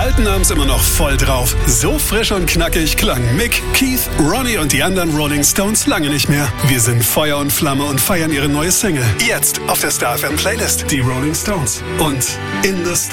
alten haben's immer noch voll drauf. So frisch und knackig klang Mick, Keith, Ronnie und die anderen Rolling Stones lange nicht mehr. Wir sind Feuer und Flamme und feiern ihre neue Single. Jetzt auf der Star FM Playlist. Die Rolling Stones. Und in the